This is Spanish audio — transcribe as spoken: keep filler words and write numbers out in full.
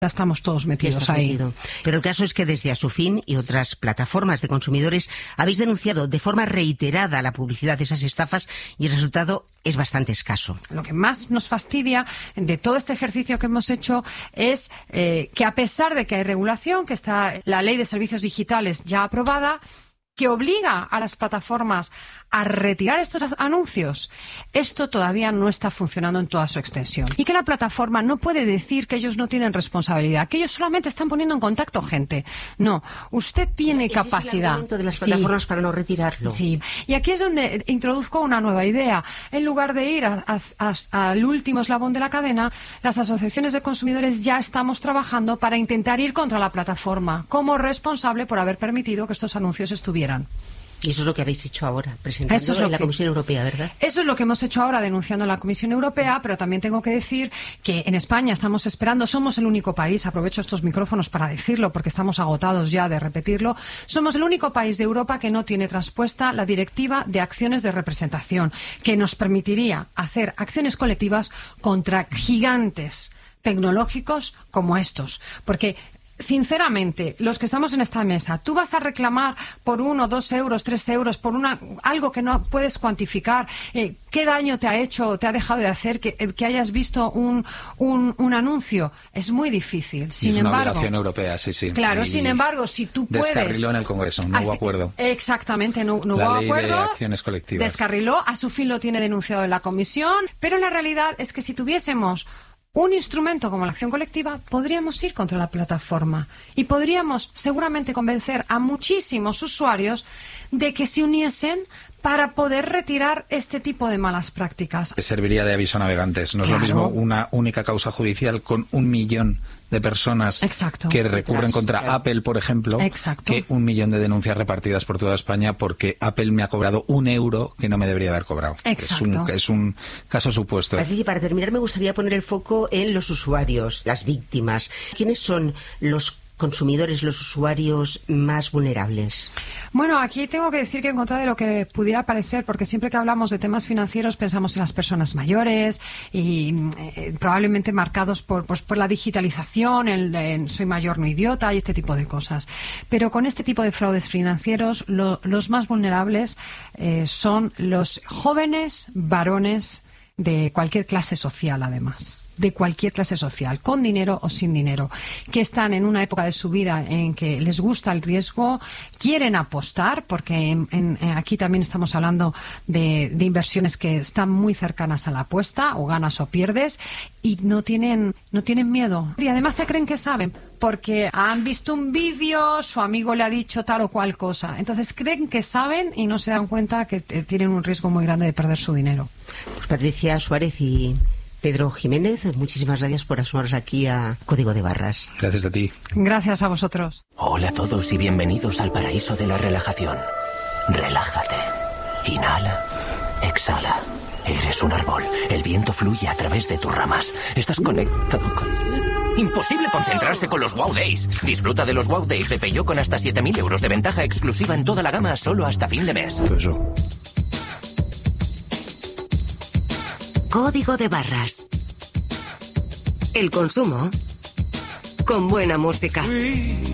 estamos todos metidos ahí. Metido. Pero el caso es que desde Asufin y otras plataformas de consumidores habéis denunciado de forma reiterada la publicidad de esas estafas y el resultado es bastante escaso. Lo que más nos fastidia de todo este ejercicio que hemos hecho es eh, que a pesar de que hay regulación, que está la Ley de Servicios Digitales ya aprobada, que obliga a las plataformas a retirar estos anuncios, esto todavía no está funcionando en toda su extensión. Y que la plataforma no puede decir que ellos no tienen responsabilidad, que ellos solamente están poniendo en contacto gente. No, usted tiene ¿Ese capacidad. es el argumento de las plataformas sí. para no retirarlo? Sí, y aquí es donde introduzco una nueva idea. En lugar de ir a, a, a, al último eslabón de la cadena, las asociaciones de consumidores ya estamos trabajando para intentar ir contra la plataforma como responsable por haber permitido que estos anuncios estuvieran. Y eso es lo que habéis hecho ahora, presentando Eso es lo en la que, Comisión Europea, ¿verdad? Eso es lo que hemos hecho ahora, denunciando en la Comisión Europea, pero también tengo que decir que en España estamos esperando, somos el único país, aprovecho estos micrófonos para decirlo porque estamos agotados ya de repetirlo, somos el único país de Europa que no tiene traspuesta la Directiva de Acciones de Representación, que nos permitiría hacer acciones colectivas contra gigantes tecnológicos como estos, porque sinceramente, los que estamos en esta mesa, tú vas a reclamar por uno, dos euros, tres euros, por una algo que no puedes cuantificar. Eh, ¿Qué daño te ha hecho, te ha dejado de hacer que, que hayas visto un, un, un anuncio? Es muy difícil. Sin es embargo, una obligación europea, sí, sí. Claro, y sin embargo, si tú puedes... Descarriló en el Congreso, no hubo acuerdo. Exactamente, no, no la hubo ley acuerdo. De acciones colectivas. Descarriló, a su fin lo tiene denunciado en la Comisión, pero la realidad es que si tuviésemos un instrumento como la acción colectiva, podríamos ir contra la plataforma y podríamos seguramente convencer a muchísimos usuarios de que se uniesen para poder retirar este tipo de malas prácticas. Serviría de aviso a navegantes. No Claro. es lo mismo una única causa judicial con un millón de personas Exacto. que recurren contra Claro. Apple, por ejemplo, Exacto. que un millón de denuncias repartidas por toda España porque Apple me ha cobrado un euro que no me debería haber cobrado. Exacto. Es un, es un caso supuesto. Patricia, para terminar me gustaría poner el foco en los usuarios, las víctimas. ¿Quiénes son los consumidores, los usuarios más vulnerables? Bueno, aquí tengo que decir que en contra de lo que pudiera parecer, porque siempre que hablamos de temas financieros pensamos en las personas mayores y eh, probablemente marcados por, pues, por la digitalización, el, el soy mayor no idiota y este tipo de cosas. Pero con este tipo de fraudes financieros, lo, los más vulnerables eh, son los jóvenes varones de cualquier clase social, además. De cualquier clase social, con dinero o sin dinero, que están en una época de su vida en que les gusta el riesgo, quieren apostar, porque en, en, aquí también estamos hablando de, de inversiones que están muy cercanas a la apuesta, o ganas o pierdes, y no tienen, no tienen miedo. Y además se creen que saben, porque han visto un vídeo, su amigo le ha dicho tal o cual cosa. Entonces creen que saben y no se dan cuenta que tienen un riesgo muy grande de perder su dinero. Pues Patricia Suárez y Pedro Jiménez, muchísimas gracias por asomaros aquí a Código de Barras. Gracias a ti. Gracias a vosotros. Hola a todos y bienvenidos al paraíso de la relajación. Relájate. Inhala. Exhala. Eres un árbol. El viento fluye a través de tus ramas. Estás conectado con... Imposible concentrarse con los Wow Days. Disfruta de los Wow Days de Peugeot con hasta siete mil euros de ventaja exclusiva en toda la gama solo hasta fin de mes. Eso. Código de Barras. El consumo con buena música.